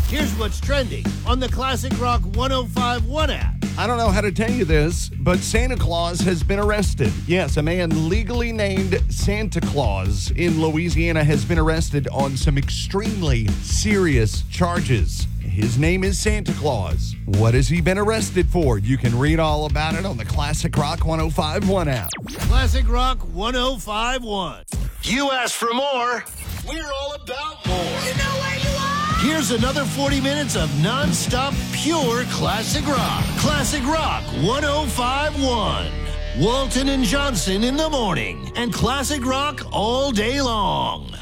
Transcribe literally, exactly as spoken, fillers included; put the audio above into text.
Here's what's trending on the Classic Rock one oh five point one app. I don't know how to tell you this, but Santa Claus has been arrested. Yes, a man legally named Santa Claus in Louisiana has been arrested on some extremely serious charges. His name is Santa Claus. What has he been arrested for? You can read all about it on the Classic Rock one oh five point one app. Classic Rock one oh five point one. You asked for more, we're all about more. You know where you are! Here's another forty minutes of non-stop pure classic rock. Classic Rock one oh five point one. Walton and Johnson in the morning and classic rock all day long.